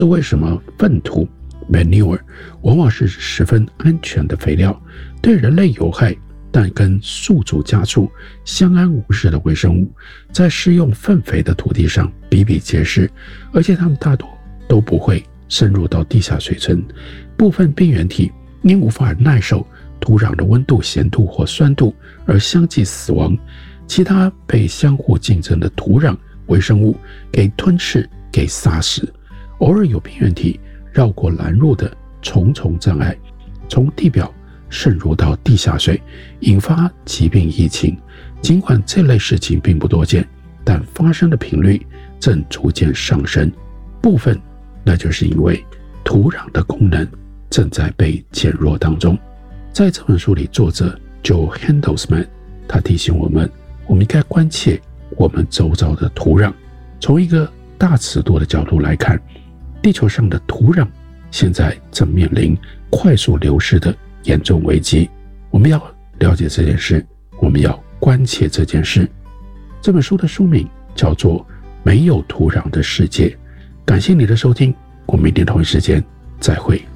这为什么粪土 manure 往往是十分安全的肥料，对人类有害但跟宿主家畜相安无事的微生物，在施用粪肥的土地上比比皆是，而且它们大多都不会深入到地下水层。部分病原体因无法耐受土壤的温度、咸度或酸度而相继死亡，其他被相互竞争的土壤微生物给吞噬、给杀死。偶尔有病原体绕过拦路的重重障碍，从地表渗入到地下水，引发疾病疫情。尽管这类事情并不多见，但发生的频率正逐渐上升。部分那就是因为土壤的功能正在被减弱当中。在这本书里，作者 Joe Handelsman 他提醒我们应该关切我们周遭的土壤。从一个大尺度的角度来看，地球上的土壤现在正面临快速流失的严重危机。我们要了解这件事，我们要关切这件事。这本书的书名叫做《没有土壤的世界》。感谢你的收听，我们明天同一时间再会。